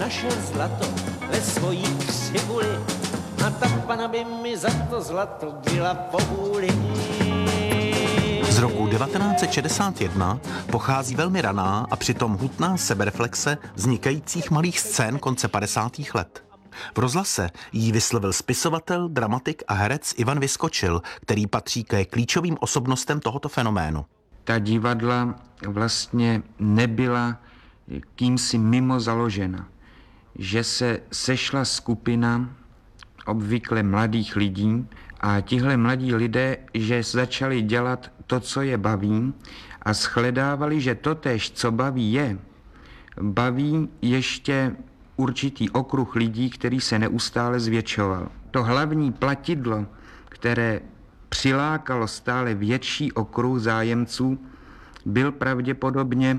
našel zlato ve svojí křivuli a ta pana by mi za to zlato byla po vůli. Z roku 1961 pochází velmi raná a přitom hutná sebereflexe vznikajících malých scén konce 50. let. V rozhlase jí vyslovil spisovatel, dramatik a herec Ivan Vyskočil, který patří ke klíčovým osobnostem tohoto fenoménu. Ta divadla vlastně nebyla kýmsi mimo založena, že se sešla skupina obvykle mladých lidí a tihle mladí lidé, že začali dělat to, co je baví a shledávali, že totéž, co baví je, baví ještě určitý okruh lidí, který se neustále zvětšoval. To hlavní platidlo, které přilákalo stále větší okruh zájemců, byl pravděpodobně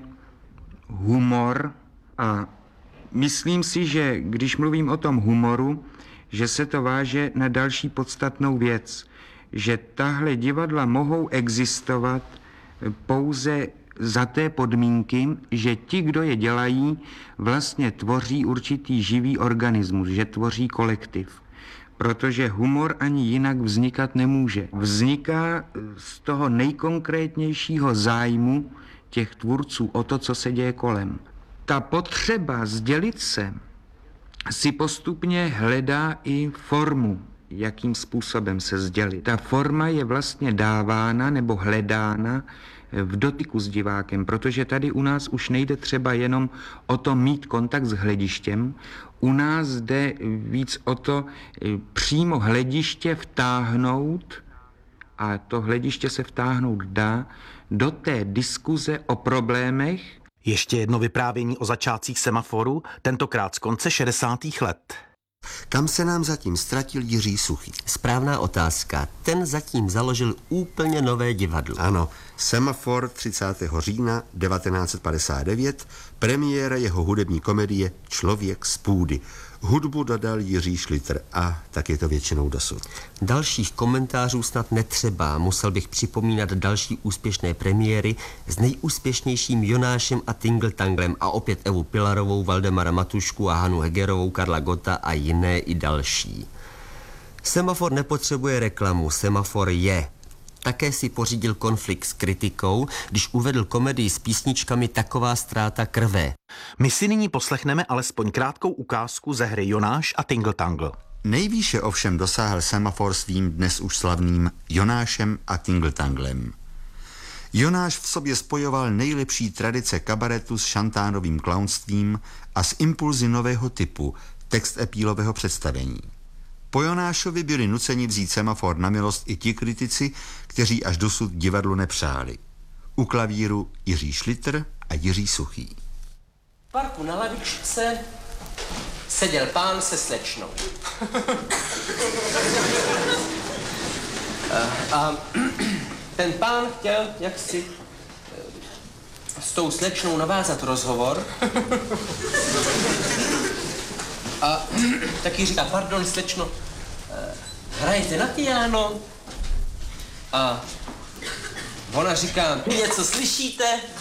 humor a myslím si, že když mluvím o tom humoru, že se to váže na další podstatnou věc, že tahle divadla mohou existovat pouze za té podmínky, že ti, kdo je dělají, vlastně tvoří určitý živý organismus, že tvoří kolektiv. Protože humor ani jinak vznikat nemůže. Vzniká z toho nejkonkrétnějšího zájmu těch tvůrců o to, co se děje kolem. Ta potřeba sdělit se si postupně hledá i formu, jakým způsobem se sdělit. Ta forma je vlastně dávána nebo hledána v dotyku s divákem, protože tady u nás už nejde třeba jenom o to mít kontakt s hledištěm, u nás jde víc o to přímo hlediště vtáhnout, a to hlediště se vtáhnout dá, do té diskuze o problémech. Ještě jedno vyprávění o začátcích Semaforu, tentokrát z konce 60. let. Kam se nám zatím ztratil Jiří Suchý? Správná otázka. Ten zatím založil úplně nové divadlo. Ano, Semafor 30. října 1959, premiéra jeho hudební komedie Člověk z půdy. Hudbu dodal Jiří Šlitr a tak je to většinou dosud. Dalších komentářů snad netřeba. Musel bych připomínat další úspěšné premiéry s nejúspěšnějším Jonášem a Tingeltanglem a opět Evu Pilarovou, Valdemara Matušku a Hanu Hegerovou, Karla Gotta a jiné i další. Semafor nepotřebuje reklamu, Semafor je. Také si pořídil konflikt s kritikou, když uvedl komedii s písničkami Taková ztráta krve. My si nyní poslechneme alespoň krátkou ukázku ze hry Jonáš a Tingeltangl. Nejvýše ovšem dosáhl Semafor svým dnes už slavným Jonášem a Tingeltanglem. Jonáš v sobě spojoval nejlepší tradice kabaretu s šantánovým klaunstvím a s impulzy nového typu, text epílového představení. Po Jonášovi byli nuceni vzít Semafor na milost i ti kritici, kteří až dosud divadlu nepřáli. U klavíru Jiří Šlitr a Jiří Suchý. V parku na lavičce seděl pán se slečnou. A ten pán chtěl jaksi s tou slečnou navázat rozhovor. A taky říká, pardon, slečno, hrajete na piano? A ona říká, vy něco slyšíte?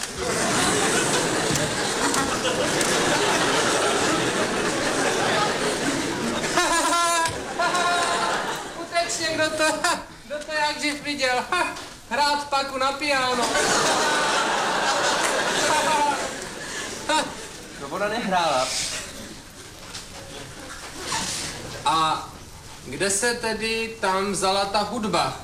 Skutečně, kdo to jak živ viděl? Hrát paku na piano. No ona nehrála. A kde se tedy tam vzala ta hudba?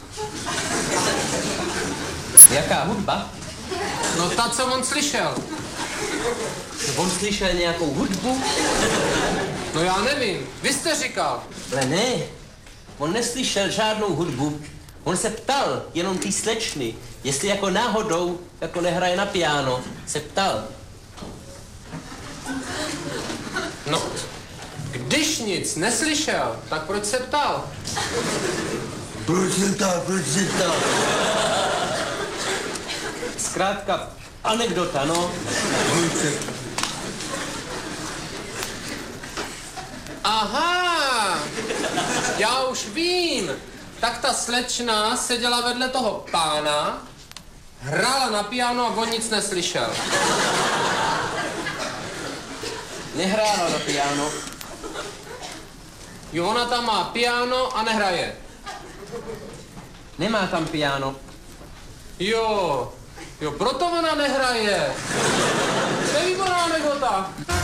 Jaká hudba? No ta, co on slyšel. On slyšel nějakou hudbu? No já nevím, vy jste říkal. Ale ne, on neslyšel žádnou hudbu. On se ptal jenom té slečny, jestli jako náhodou jako nehraje na piano. Se ptal. No, když nic neslyšel, tak proč se ptal? Proč se ptal? Zkrátka, anekdota, no. Aha, já už vím. Tak ta slečna seděla vedle toho pána, hrála na piano a on nic neslyšel. Nehrála na piano. Jo, ona tam má piano a nehraje. Nemá tam piano. Jo, proto ona nehraje. To je výborná anekdota.